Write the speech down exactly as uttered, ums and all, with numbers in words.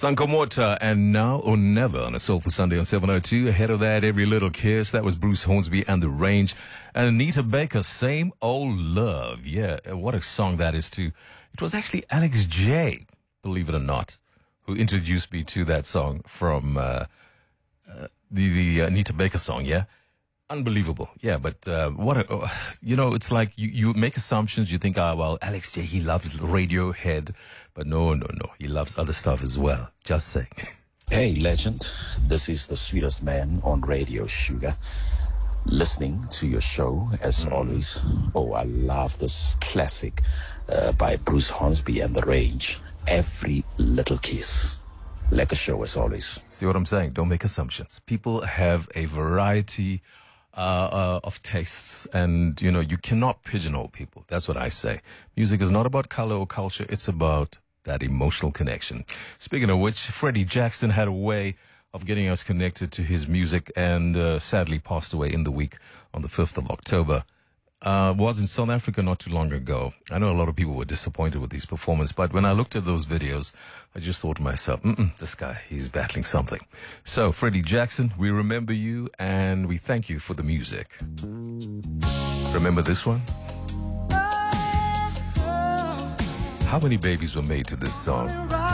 Sankomota and Now or Never on a Soulful Sunday on seven oh two. Ahead of that, Every Little Kiss. That was Bruce Hornsby and The Range. And Anita Baker, Same Old Love. Yeah, what a song that is too. It was actually Alex J, believe it or not, who introduced me to that song from uh, uh, the, the Anita Baker song, yeah? Unbelievable. Yeah, but uh, what a, uh, you know, it's like you, you make assumptions. You think, ah, well, Alex J, he loves Radiohead. But no, no, no. He loves other stuff as well. Just saying. Hey, legend. This is the sweetest man on Radio Sugar. Listening to your show, as mm. always. Oh, I love this classic uh, by Bruce Hornsby and The Range. Every Little Kiss. Like a show, as always. See what I'm saying? Don't make assumptions. People have a variety uh, uh, of tastes, and, you know, you cannot pigeonhole people. That's what I say. Music is not about color or culture. It's about that emotional connection. Speaking of which, Freddie Jackson had a way of getting us connected to his music and uh, sadly passed away in the week on the fifth of October. Uh, was in South Africa not too long ago. I know a lot of people were disappointed with his performance, but when I looked at those videos, I just thought to myself, Mm-mm, this guy, he's battling something. So, Freddie Jackson, we remember you and we thank you for the music. Remember this one? How many babies were made to this song?